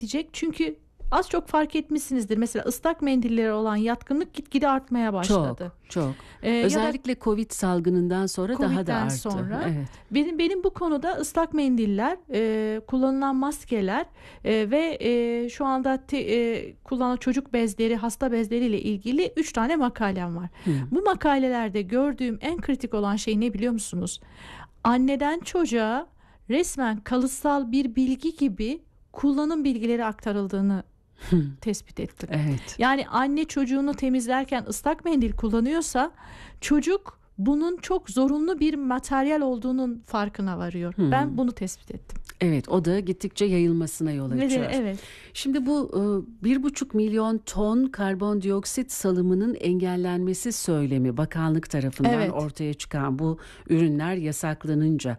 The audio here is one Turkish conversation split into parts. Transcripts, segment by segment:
diyecek. Çünkü az çok fark etmişsinizdir. Mesela ıslak mendillere olan yatkınlık gitgide artmaya başladı. Çok. Ya da Özellikle Covid salgınından sonra daha da Covid'den arttı. sonra Evet. benim bu konuda ıslak mendiller, kullanılan maskeler ve şu anda kullanılan çocuk bezleri, hasta bezleriyle ilgili 3 tane makalem var. Bu makalelerde gördüğüm en kritik olan şey ne biliyor musunuz? Anneden çocuğa resmen kalıtsal bir bilgi gibi kullanım bilgileri aktarıldığını tespit ettim. Evet. Yani anne çocuğunu temizlerken ıslak mendil kullanıyorsa çocuk bunun çok zorunlu bir materyal olduğunun farkına varıyor. Ben bunu tespit ettim. Evet, o da gittikçe yayılmasına yol açıyor. Evet. Şimdi bu 1,5 milyon ton karbondioksit salımının engellenmesi söylemi bakanlık tarafından ortaya çıkan bu ürünler yasaklanınca,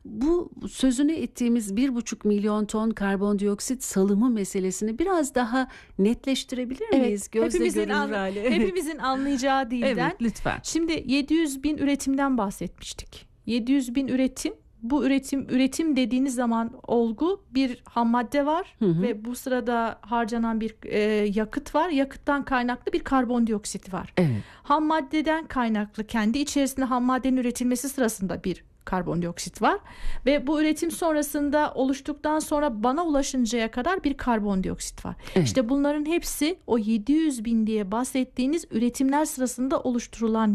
bu sözünü ettiğimiz 1,5 milyon ton karbondioksit salımı meselesini biraz daha netleştirebilir miyiz? Gözle görünür hale. Hepimizin anlayacağı dilden. Evet, lütfen. Şimdi 700 bin üretimden bahsetmiştik. 700 bin üretim. Bu üretim dediğiniz zaman olgu, bir ham madde var ve bu sırada harcanan bir yakıt var. Yakıttan kaynaklı bir karbondioksit var. Evet. Ham maddeden kaynaklı, kendi içerisinde ham maddenin üretilmesi sırasında bir karbondioksit var ve bu üretim sonrasında oluştuktan sonra bana ulaşıncaya kadar bir karbondioksit var. Evet. İşte bunların hepsi o 700 bin diye bahsettiğiniz üretimler sırasında oluşturulan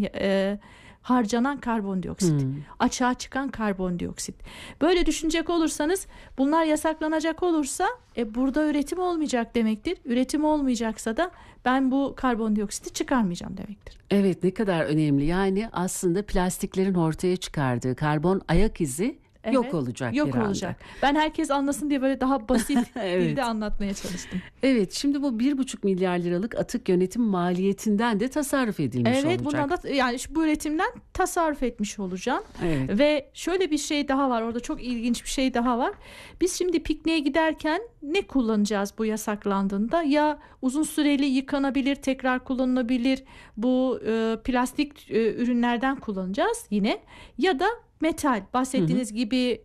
harcanan karbondioksit, açığa çıkan karbondioksit. Böyle düşünecek olursanız, bunlar yasaklanacak olursa burada üretim olmayacak demektir. Üretim olmayacaksa da ben bu karbondioksiti çıkarmayacağım demektir. Evet, ne kadar önemli. Yani aslında plastiklerin ortaya çıkardığı karbon ayak izi yok olacak. Yok olacak. Ben herkes anlasın diye böyle daha basit dilde anlatmaya çalıştım. Evet, şimdi bu 1,5 milyar liralık atık yönetim maliyetinden de tasarruf edilmiş olacak. Evet, bundan da yani bu üretimden tasarruf etmiş olacağım. Evet. Ve şöyle bir şey daha var. Orada çok ilginç bir şey daha var. Biz şimdi pikniğe giderken ne kullanacağız bu yasaklandığında? Ya uzun süreli yıkanabilir, tekrar kullanılabilir bu plastik ürünlerden kullanacağız yine, ya da metal, bahsettiğiniz gibi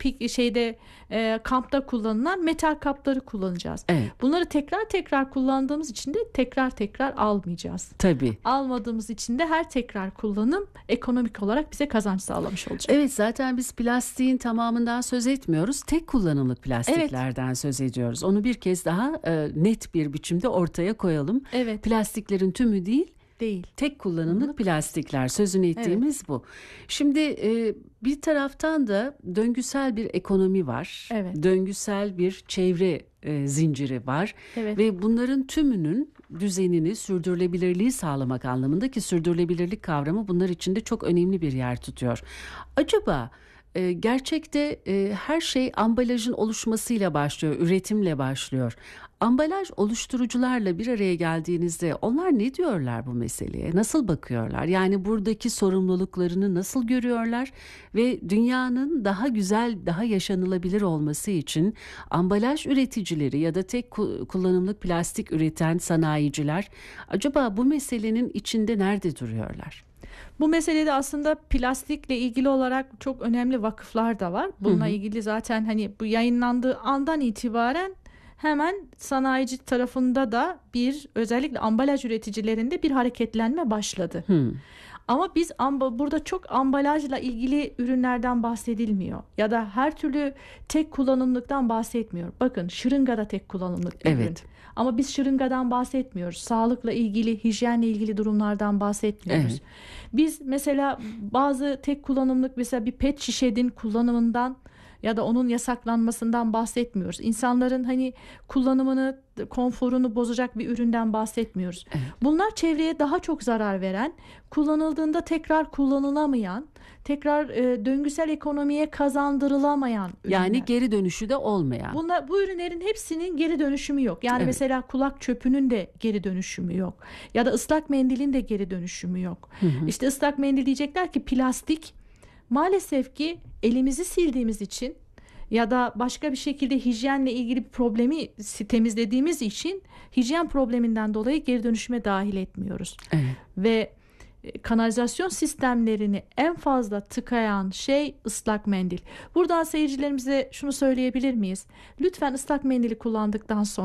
kampta kullanılan metal kapları kullanacağız. Evet. Bunları tekrar kullandığımız için de tekrar almayacağız. Tabii. Almadığımız için de her tekrar kullanım ekonomik olarak bize kazanç sağlamış olacak. Evet, zaten biz plastiğin tamamından söz etmiyoruz. Tek kullanımlık plastiklerden söz ediyoruz. Onu bir kez daha net bir biçimde ortaya koyalım. Evet. Plastiklerin tümü değil. Tek kullanımlık plastikler, sözünü ettiğimiz bu. Şimdi bir taraftan da döngüsel bir ekonomi var. Evet. Döngüsel bir çevre zinciri var. Evet. Ve bunların tümünün düzenini, sürdürülebilirliği sağlamak anlamında, ki sürdürülebilirlik kavramı bunlar için de çok önemli bir yer tutuyor. Acaba gerçekte her şey ambalajın oluşmasıyla başlıyor, üretimle başlıyor. Ambalaj oluşturucularla bir araya geldiğinizde onlar ne diyorlar bu meseleye? Nasıl bakıyorlar? Yani buradaki sorumluluklarını nasıl görüyorlar? Ve dünyanın daha güzel, daha yaşanılabilir olması için ambalaj üreticileri ya da tek kullanımlık plastik üreten sanayiciler acaba bu meselenin içinde nerede duruyorlar? Bu meselede aslında plastikle ilgili olarak çok önemli vakıflar da var. Bununla ilgili zaten hani bu yayınlandığı andan itibaren hemen sanayici tarafında da özellikle ambalaj üreticilerinde bir hareketlenme başladı. Ama biz burada çok ambalajla ilgili ürünlerden bahsedilmiyor. Ya da her türlü tek kullanımlıktan bahsetmiyor. Bakın, şırınga da tek kullanımlık bir ürün. Ama biz şırıngadan bahsetmiyoruz. Sağlıkla ilgili, hijyenle ilgili durumlardan bahsetmiyoruz. Evet. Biz mesela bazı tek kullanımlık, mesela bir pet şişenin kullanımından ya da onun yasaklanmasından bahsetmiyoruz. İnsanların hani kullanımını, konforunu bozacak bir üründen bahsetmiyoruz. Evet. Bunlar çevreye daha çok zarar veren, kullanıldığında tekrar kullanılamayan, tekrar döngüsel ekonomiye kazandırılamayan ürünler. Yani geri dönüşü de olmayan. Bu ürünlerin hepsinin geri dönüşümü yok. Yani mesela kulak çöpünün de geri dönüşümü yok. Ya da ıslak mendilin de geri dönüşümü yok. İşte ıslak mendil diyecekler ki plastik. Maalesef ki elimizi sildiğimiz için ya da başka bir şekilde hijyenle ilgili bir problemi temizlediğimiz için hijyen probleminden dolayı geri dönüşüme dahil etmiyoruz. Evet. Ve kanalizasyon sistemlerini en fazla tıkayan şey ıslak mendil. Buradan seyircilerimize şunu söyleyebilir miyiz? Lütfen ıslak mendili kullandıktan sonra